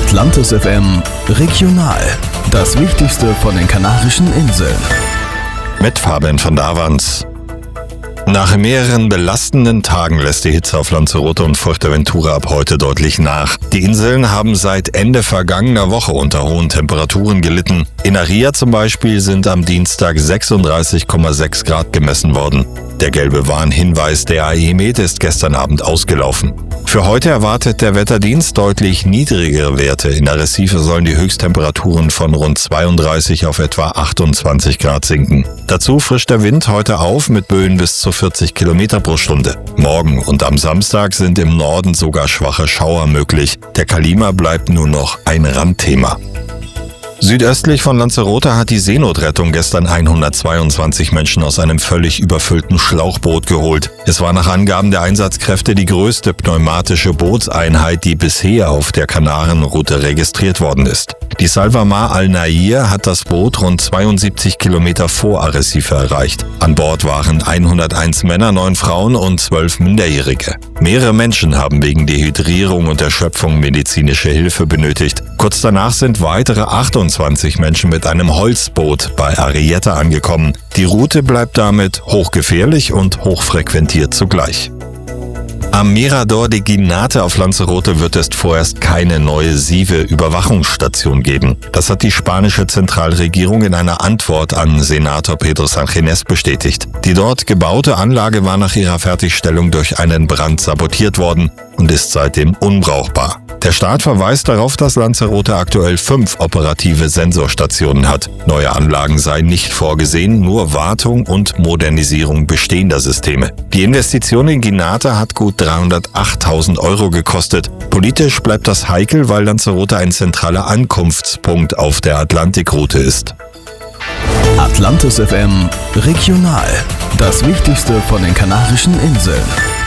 Atlantis FM Regional. Das Wichtigste von den Kanarischen Inseln. Mit Fabian von Davans. Nach mehreren belastenden Tagen lässt die Hitze auf Lanzarote und Fuerteventura ab heute deutlich nach. Die Inseln haben seit Ende vergangener Woche unter hohen Temperaturen gelitten. In Aria zum Beispiel sind am Dienstag 36,6 Grad gemessen worden. Der gelbe Warnhinweis der AEMET ist gestern Abend ausgelaufen. Für heute erwartet der Wetterdienst deutlich niedrigere Werte. In Arrecife sollen die Höchsttemperaturen von rund 32 auf etwa 28 Grad sinken. Dazu frischt der Wind heute auf mit Böen bis zu 40 Kilometer pro Stunde. Morgen und am Samstag sind im Norden sogar schwache Schauer möglich. Der Kalima bleibt nur noch ein Randthema. Südöstlich von Lanzarote hat die Seenotrettung gestern 122 Menschen aus einem völlig überfüllten Schlauchboot geholt. Es war nach Angaben der Einsatzkräfte die größte pneumatische Bootseinheit, die bisher auf der Kanarenroute registriert worden ist. Die Salvamar Al-Nair hat das Boot rund 72 Kilometer vor Arrecife erreicht. An Bord waren 101 Männer, 9 Frauen und 12 Minderjährige. Mehrere Menschen haben wegen Dehydrierung und Erschöpfung medizinische Hilfe benötigt. Kurz danach sind weitere 28 Menschen mit einem Holzboot bei Arrieta angekommen. Die Route bleibt damit hochgefährlich und hochfrequentiert zugleich. Am Mirador de Ginate auf Lanzarote wird es vorerst keine neue SIVE-Überwachungsstation geben. Das hat die spanische Zentralregierung in einer Antwort an Senator Pedro Sánchez bestätigt. Die dort gebaute Anlage war nach ihrer Fertigstellung durch einen Brand sabotiert worden und ist seitdem unbrauchbar. Der Staat verweist darauf, dass Lanzarote aktuell 5 operative Sensorstationen hat. Neue Anlagen seien nicht vorgesehen, nur Wartung und Modernisierung bestehender Systeme. Die Investition in Ginate hat gut 308.000 Euro gekostet. Politisch bleibt das heikel, weil Lanzarote ein zentraler Ankunftspunkt auf der Atlantikroute ist. Atlantis FM Regional. Das Wichtigste von den Kanarischen Inseln.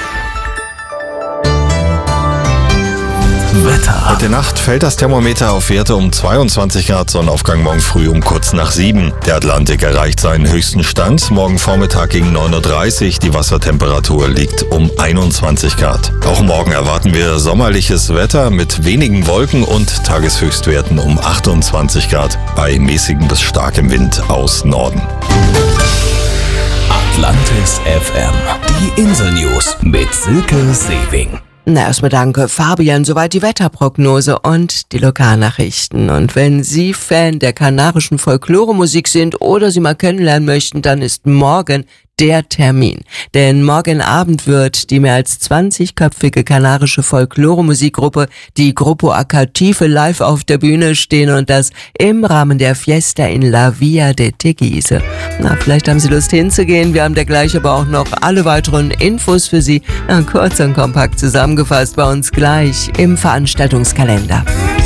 Wetter. Heute Nacht fällt das Thermometer auf Werte um 22 Grad, Sonnenaufgang morgen früh um kurz nach 7. Der Atlantik erreicht seinen höchsten Stand. Morgen Vormittag gegen 9.30 Uhr. Die Wassertemperatur liegt um 21 Grad. Auch morgen erwarten wir sommerliches Wetter mit wenigen Wolken und Tageshöchstwerten um 28 Grad bei mäßigem bis starkem Wind aus Norden. Atlantis FM. Die Insel-News mit Silke Sewing. Na, erstmal danke, Fabian. Soweit die Wetterprognose und die Lokalnachrichten. Und wenn Sie Fan der kanarischen Folkloremusik sind oder sie mal kennenlernen möchten, dann ist morgen der Termin. Denn morgen Abend wird die mehr als 20-köpfige kanarische Folklore-Musikgruppe, die Grupo Acatife, live auf der Bühne stehen und das im Rahmen der Fiesta in La Villa de Teguise. Na, vielleicht haben Sie Lust hinzugehen. Wir haben dergleichen aber auch noch alle weiteren Infos für Sie kurz und kompakt zusammengefasst bei uns gleich im Veranstaltungskalender.